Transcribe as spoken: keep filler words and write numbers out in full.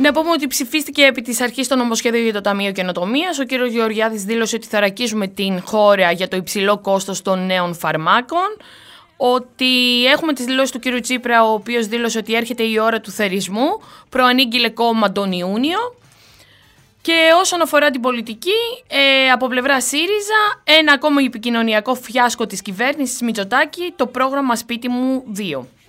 Να πούμε ότι ψηφίστηκε επί της αρχής το νομοσχέδιο για το Ταμείο Καινοτομίας. Ο κύριος Γεωργιάδης δήλωσε ότι θα ρακίζουμε την χώρα για το υψηλό κόστος των νέων φαρμάκων. Ότι έχουμε τις δηλώσεις του κύριου Τσίπρα, ο οποίος δήλωσε ότι έρχεται η ώρα του θερισμού. Προανήγγειλε κόμμα τον Ιούνιο. Και όσον αφορά την πολιτική, ε, από πλευρά ΣΥΡΙΖΑ, ένα ακόμα επικοινωνιακό φιάσκο της κυβέρνησης Μητσοτάκη, το πρόγραμμα Σπίτι μου δύο.